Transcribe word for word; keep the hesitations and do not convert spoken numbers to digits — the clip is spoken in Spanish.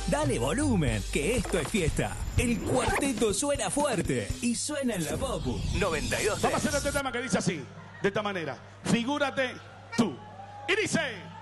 Dale volumen, que esto es fiesta. El cuarteto suena fuerte y suena en la Popu noventa y dos. Vamos a hacer este tema que dice así, de esta manera. Figúrate tú. Y dice...